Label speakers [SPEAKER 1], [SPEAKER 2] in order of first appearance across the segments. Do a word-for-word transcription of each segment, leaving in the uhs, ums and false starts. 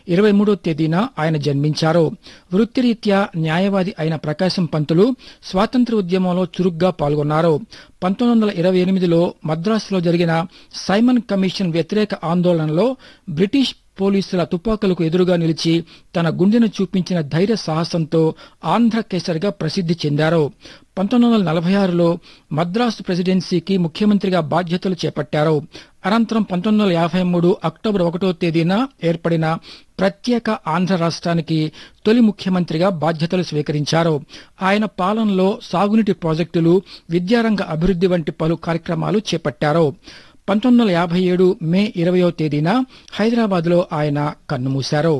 [SPEAKER 1] ఇరవై మూడో తేదీన ఆయన జన్మించారు. వృత్తిరీత్యా న్యాయవాది అయిన ప్రకాశం పంతులు స్వాతంత్ర్య ఉద్యమంలో చురుగ్గా పాల్గొన్నారు. పంతొమ్మిది వందల ఇరవై ఎనిమిదిలో మద్రాసులో జరిగిన సైమన్ కమిషన్ వ్యతిరేక ఆందోళనలో బ్రిటిష్ పోలీసుల తుపాకులకు ఎదురుగా నిలిచి తన గుండెను చూపించిన ధైర్య సాహసంతో ఆంధ్ర కేసరిగా ప్రసిద్ధి చెందారు. పంతొమ్మిది వందల నలభై ఆరులో మద్రాసు ప్రెసిడెన్సీకి ముఖ్యమంత్రిగా బాధ్యతలు చేపట్టారు. అనంతరం పంతొమ్మిది వందల యాభై మూడు అక్టోబర్ ఒకటో తేదీన ఏర్పడిన ప్రత్యేక ఆంధ్ర రాష్ట్రానికి తొలి ముఖ్యమంత్రిగా బాధ్యతలు స్వీకరించారు. ఆయన పాలనలో సాగునీటి ప్రాజెక్టులు, విద్యారంగ అభివృద్ధి వంటి పలు కార్యక్రమాలు చేపట్టారు. పంతొమ్మిది వందల యాభై ఏడు మే ఇరవయో తేదీన హైదరాబాద్లో ఆయన కన్నుమూశారు.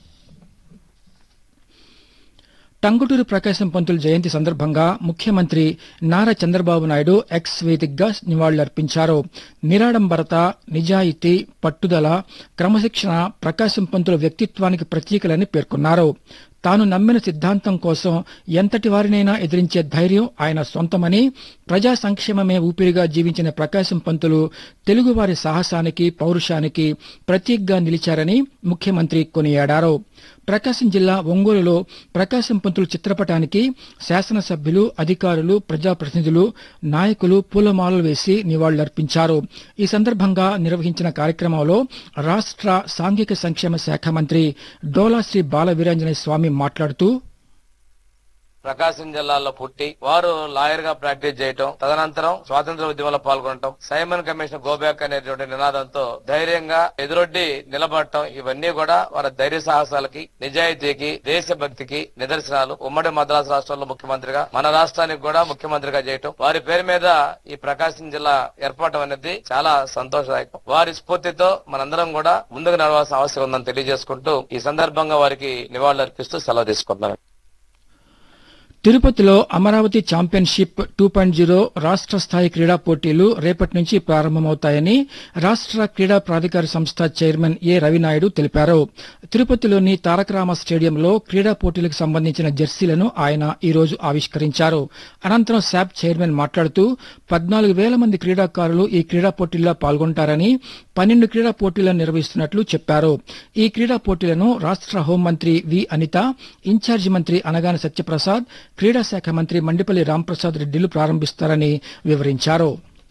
[SPEAKER 1] టంగుటూరి ప్రకాశం పంతులు జయంతి సందర్భంగా ముఖ్యమంత్రి నారా చంద్రబాబు నాయుడు ఎక్స్ వేదికగా నివాళులర్పించారు. నిరాడంబరత, నిజాయితీ, పట్టుదల, క్రమశిక్షణ ప్రకాశం పంతుల వ్యక్తిత్వానికి ప్రతీకలని పేర్కొన్నారు. తాను నమ్మిన సిద్ధాంతం కోసం ఎంతటి వారినైనా ఎదిరించే ధైర్యం ఆయన సొంతమని, ప్రజా సంక్షేమమే ఊపిరిగా జీవించిన ప్రకాశం పంతులు తెలుగువారి సాహసానికి, పౌరుషానికి ప్రతీకగా నిలిచారని ముఖ్యమంత్రి కొనియాడారు. ప్రకాశం జిల్లా ఒంగోలులో ప్రకాశం పంతులు చిత్రపటానికి శాసనసభ్యులు, అధికారులు, ప్రజాప్రతినిధులు, నాయకులు పూలమాలలు వేసి నివాళులర్పించారు. ఈ సందర్భంగా నిర్వహించిన కార్యక్రమంలో రాష్ట్ర సాంఘిక సంక్షేమ శాఖ మంత్రి డోలా శ్రీ బాల వీరాంజనేయ స్వామి మాట్లాడుతూ,
[SPEAKER 2] ప్రకాశం జిల్లాలో పుట్టి వారు లాయర్ గా ప్రాక్టీస్ చేయటం, తదనంతరం స్వాతంత్ర ఉద్యమంలో పాల్గొనటం, సైమన్ కమిషన్ గోబ్యాక్ అనేటువంటి నినాదంతో ధైర్యంగా ఎదురొడ్డి నిలబడటం, ఇవన్నీ కూడా వారి ధైర్య సాహసాలకి, నిజాయితీకి, దేశభక్తికి నిదర్శనాలు. ఉమ్మడి మద్రాసు రాష్ట్రంలో ముఖ్యమంత్రిగా, మన రాష్ట్రానికి కూడా ముఖ్యమంత్రిగా చేయటం, వారి పేరు మీద ఈ ప్రకాశం జిల్లా ఏర్పడటం అనేది చాలా సంతోషదాయకం. వారి స్ఫూర్తితో మనందరం కూడా ముందుకు నడవాల్సిన అవసరం ఉందని తెలియజేసుకుంటూ ఈ సందర్భంగా వారికి నివాళులర్పిస్తూ సెలవు తీసుకుంటున్నాను.
[SPEAKER 1] తిరుపతిలో Amaravati championship two point zero రాష్ట్ర స్థాయి క్రీడా పోటీలు రేపటి నుంచి ప్రారంభమవుతాయని రాష్ట్ర క్రీడా ప్రాధికార సంస్థ చైర్మన్ ఏ రవినాయుడు తెలిపారు. తిరుపతిలోని తారకరామ స్టేడియంలో క్రీడా పోటీలకు సంబంధించిన జెర్సీలను ఆయన ఈ రోజు ఆవిష్కరించారు. అనంతరం శాప్ చైర్మన్ మాట్లాడుతూ పద్నాలుగు వేల మంది క్రీడాకారులు ఈ క్రీడా పోటీల్లో పాల్గొంటారని, పన్నెండు క్రీడా పోటీలను నిర్వహిస్తున్నట్లు చెప్పారు. ఈ క్రీడా పోటీలను రాష్ట్ర హోంమంత్రి వి అనిత, ఇన్ఛార్జి మంత్రి అనగాని సత్యప్రసాద్, క్రీడా శాఖ మంత్రి మండిపల్లి రాంప్రసాద్ రెడ్డిలు ప్రారంభిస్తారని వివరించారు.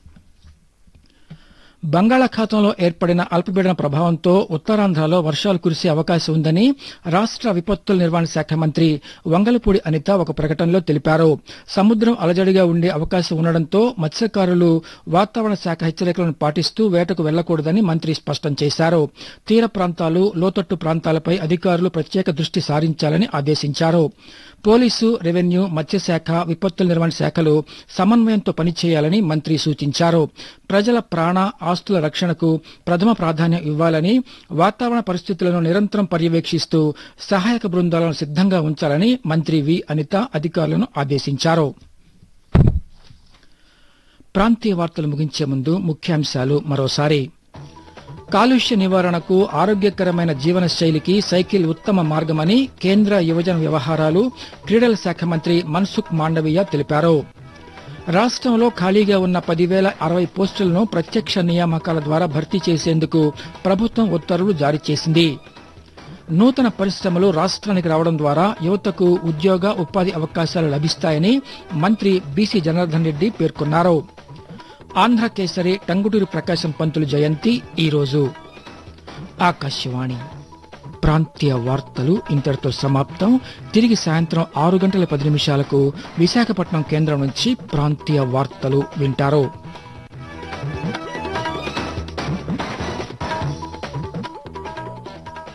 [SPEAKER 1] బంగాళాఖాతంలో ఏర్పడిన అల్పపీడన ప్రభావంతో ఉత్తరాంధ్రలో వర్షాలు కురిసే అవకాశం ఉందని రాష్ట్ర విపత్తుల నిర్వహణ శాఖ మంత్రి వంగలపూడి అనిత ఒక ప్రకటనలో తెలిపారు. సముద్రం అలజడిగా ఉండే అవకాశం ఉండడంతో మత్స్యకారులు వాతావరణ శాఖ హెచ్చరికలను పాటిస్తూ వేటకు వెళ్లకూడదని మంత్రి స్పష్టం చేశారు. తీర ప్రాంతాలు, లోతట్టు ప్రాంతాలపై అధికారులు ప్రత్యేక దృష్టి సారించాలని ఆదేశించారు. పోలీసు, రెవెన్యూ, మత్స్యశాఖ, విపత్తుల నిర్వహణ శాఖలు సమన్వయంతో పనిచేయాలని మంత్రి సూచించారు. ప్రజల ప్రాణ, ఆస్తుల రక్షణకు ప్రథమ ప్రాధాన్యం ఇవ్వాలని, వాతావరణ పరిస్థితులను నిరంతరం పర్యవేక్షిస్తూ సహాయక బృందాలను సిద్దంగా ఉంచాలని మంత్రి వి అనిత అధికారులను ఆదేశించారు. ప్రాంతీయ వార్తలు ముగించే ముందు ముఖ్యాంశాలు మరోసారి. కాలుష్య నివారణకు, ఆరోగ్యకరమైన జీవన శైలికి సైకిల్ ఉత్తమ మార్గమని కేంద్ర యువజన వ్యవహారాలు, క్రీడల శాఖ మంత్రి మన్సుఖ్ మాండవీయ తెలిపారు. రాష్ట్రంలో ఖాళీగా ఉన్న పదివేల అరవై పోస్టులను ప్రత్యక్ష నియామకాల ద్వారా భర్తీ చేసేందుకు ప్రభుత్వం ఉత్తర్వులు జారీ చేసింది. నూతన పరిశ్రమలు రాష్ట్రానికి రావడం ద్వారా యువతకు ఉద్యోగ, ఉపాధి అవకాశాలు లభిస్తాయని మంత్రి బీసీ జనార్దన్ రెడ్డి పేర్కొన్నారు. ఆంధ్ర కేసరి టంగుటూరి ప్రకాశం పంతులు జయంతి ఈరోజు. ఆకాశవాణి ప్రాంతీయ వార్తలు ఇంతటితో సమాప్తం. తిరిగి సాయంత్రం ఆరు గంటల పది నిమిషాలకు విశాఖపట్నం కేంద్రం నుంచి ప్రాంతీయ వార్తలు వింటారు.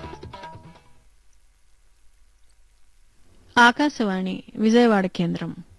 [SPEAKER 3] ఆకాశవాణి విజయవాడ కేంద్రం.